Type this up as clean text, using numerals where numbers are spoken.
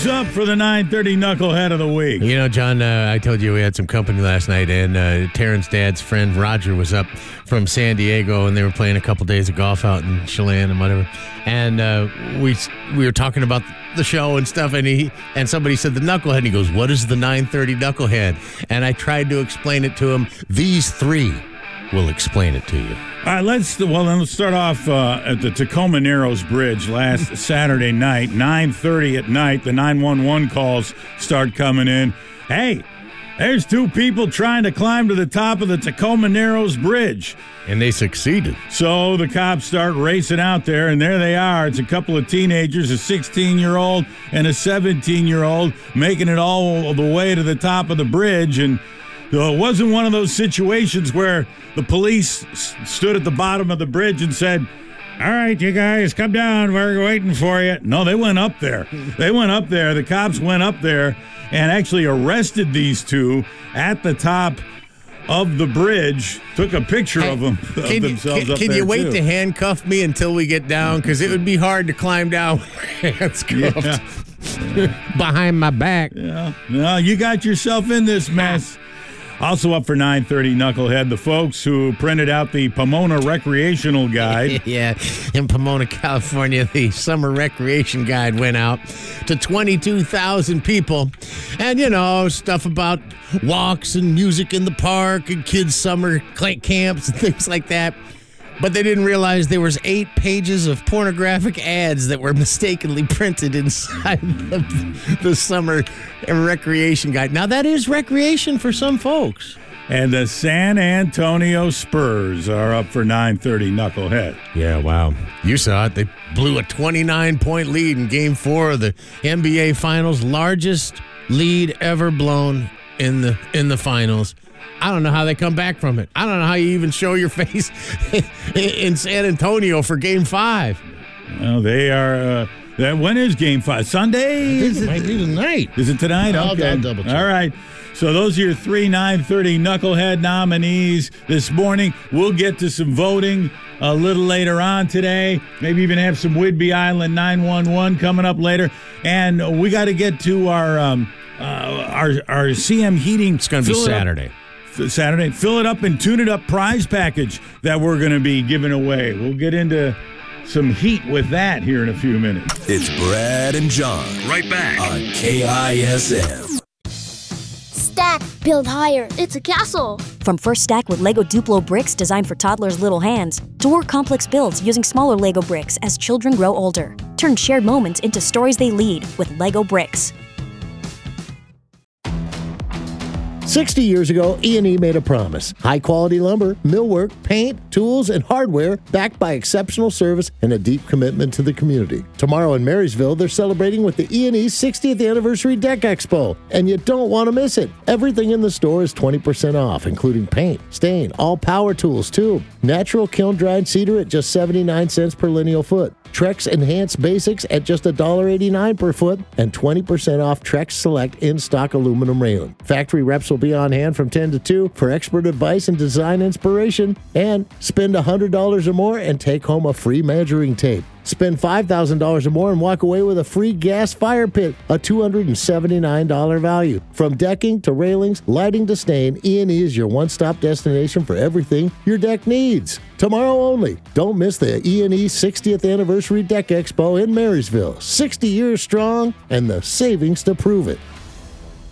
Who's up for the 9:30 Knucklehead of the Week? You know, John, I told you we had some company last night, and Taryn's dad's friend Roger was up from San Diego, and they were playing a couple days of golf out in Chelan and whatever. And we were talking about the show and stuff, and somebody said the Knucklehead, and he goes, "What is the 9:30 Knucklehead?" And I tried to explain it to him. These three will explain it to you. All right, let's start off at the Tacoma Narrows Bridge last Saturday night, 9:30 at night. The 911 calls start coming in. Hey, there's two people trying to climb to the top of the Tacoma Narrows Bridge. And they succeeded. So the cops start racing out there, and there they are. It's a couple of teenagers, a 16-year-old and a 17-year-old, making it all the way to the top of the bridge. And it wasn't one of those situations where the police stood at the bottom of the bridge and said, "All right, you guys, come down. We're waiting for you." No, they went up there. The cops went up there and actually arrested these two at the top of the bridge, took a picture of them, of themselves up there. Can you wait to handcuff me until we get down? Because it would be hard to climb down with hands cuffed behind my back. Yeah. No, you got yourself in this mess. Also up for 9:30 Knucklehead, the folks who printed out the Pomona Recreational Guide. Yeah, in Pomona, California, the Summer Recreation Guide went out to 22,000 people. And, you know, stuff about walks and music in the park and kids' summer camps and things like that. But they didn't realize there was 8 pages of pornographic ads that were mistakenly printed inside the Summer Recreation Guide. Now, that is recreation for some folks. And the San Antonio Spurs are up for 9:30 Knucklehead. Yeah, wow. You saw it. They blew a 29-point lead in Game 4 of the NBA Finals. Largest lead ever blown in the finals. I don't know how they come back from it. I don't know how you even show your face in San Antonio for Game 5. Well, they are. When is Game 5? Sunday? It might be tonight. Is it tonight? I'll Okay. double check. All right. So those are your 3 9:30 Knucklehead nominees this morning. We'll get to some voting a little later on today. Maybe even have some Whidbey Island 911 coming up later. And we got to get to our CM Heating. It's going to be Saturday. Fill it up and tune it up prize package that we're going to be giving away. We'll get into some heat with that here in a few minutes. It's Brad and John. Right back on KISM. Stack, build higher. It's a castle. From First Stack with Lego Duplo bricks designed for toddlers' little hands, to more complex builds using smaller Lego bricks as children grow older. Turn shared moments into stories they lead with Lego bricks. 60 years ago, E&E made a promise. High-quality lumber, millwork, paint, tools, and hardware backed by exceptional service and a deep commitment to the community. Tomorrow in Marysville, they're celebrating with the E&E 60th Anniversary Deck Expo, and you don't want to miss it. Everything in the store is 20% off, including paint, stain, all power tools, too. Natural kiln-dried cedar at just 79 cents per lineal foot. Trex Enhanced Basics at just $1.89 per foot, and 20% off Trex Select in-stock aluminum railing. Factory reps will be on hand from 10 to 2 for expert advice and design inspiration, and spend $100 or more and take home a free measuring tape. Spend $5,000 or more and walk away with a free gas fire pit, a $279 value. From decking to railings, lighting to stain, E&E is your one-stop destination for everything your deck needs. Tomorrow only. Don't miss the E&E 60th Anniversary Deck Expo in Marysville. 60 years strong and the savings to prove it.